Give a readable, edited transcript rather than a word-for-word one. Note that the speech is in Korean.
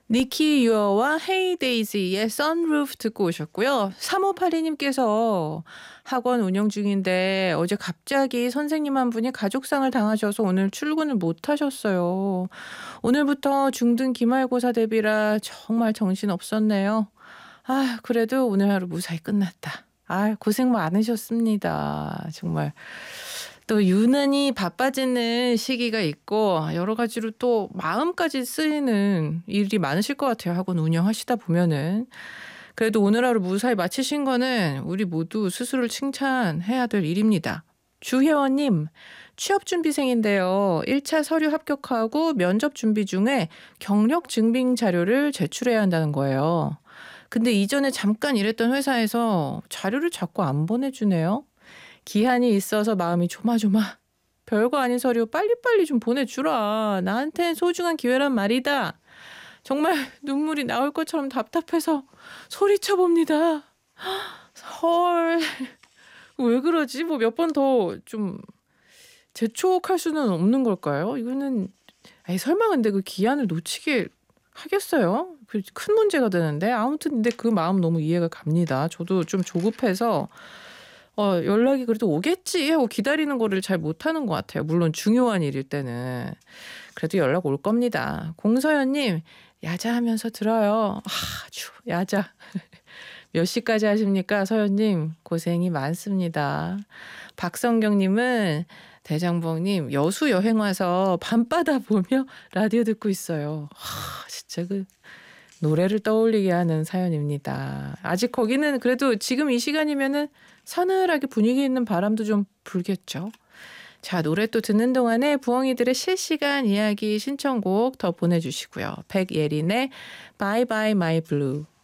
니키 유어와 헤이 데이지의 선루프 듣고 오셨고요. 3582님께서 학원 운영 중인데 어제 갑자기 선생님 한 분이 가족상을 당하셔서 오늘 출근을 못 하셨어요. 오늘부터 중등 기말고사 대비라 정말 정신 없었네요. 아, 그래도 오늘 하루 무사히 끝났다. 아, 고생 많으셨습니다. 정말. 또 유난히 바빠지는 시기가 있고 여러 가지로 또 마음까지 쓰이는 일이 많으실 것 같아요. 학원 운영하시다 보면은. 그래도 오늘 하루 무사히 마치신 거는 우리 모두 스스로를 칭찬해야 될 일입니다. 주혜원님, 취업준비생인데요. 1차 서류 합격하고 면접 준비 중에 경력 증빙 자료를 제출해야 한다는 거예요. 근데 이전에 잠깐 일했던 회사에서 자료를 자꾸 안 보내주네요. 기한이 있어서 마음이 조마조마. 별거 아닌 서류 빨리빨리 좀 보내주라. 나한텐 소중한 기회란 말이다. 정말 눈물이 나올 것처럼 답답해서 소리쳐봅니다. 헐. 왜 그러지? 뭐 몇 번 더 좀 재촉할 수는 없는 걸까요? 이거는 설마 근데 그 기한을 놓치게 하겠어요? 큰 문제가 되는데. 아무튼 근데 그 마음 너무 이해가 갑니다. 저도 좀 조급해서 연락이 그래도 오겠지 하고 기다리는 거를 잘 못하는 것 같아요. 물론 중요한 일일 때는. 그래도 연락 올 겁니다. 공서연님, 야자하면서 들어요. 아주 야자. 몇 시까지 하십니까? 서연님, 고생이 많습니다. 박성경님은 대장봉님, 여수 여행 와서 밤바다 보며 라디오 듣고 있어요. 진짜 그 노래를 떠올리게 하는 사연입니다. 아직 거기는 그래도 지금 이 시간이면은 서늘하게 분위기 있는 바람도 좀 불겠죠. 자, 노래 또 듣는 동안에 부엉이들의 실시간 이야기 신청곡 더 보내주시고요. 백예린의 Bye Bye My Blue.